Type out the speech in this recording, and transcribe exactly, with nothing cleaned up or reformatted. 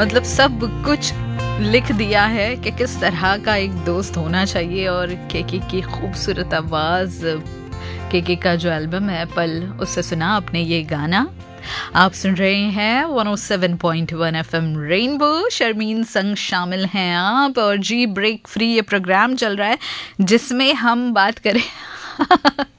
मतलब सब कुछ लिख दिया है कि किस तरह का एक दोस्त होना चाहिए। और केके की खूबसूरत आवाज़, केके का जो एल्बम है पल, उससे सुना आपने ये गाना। आप सुन रहे हैं one O seven point one FM rainbow, Sharmin संग शामिल हैं आप। और जी ब्रेक फ्री ये प्रोग्राम चल रहा है जिसमें हम बात करें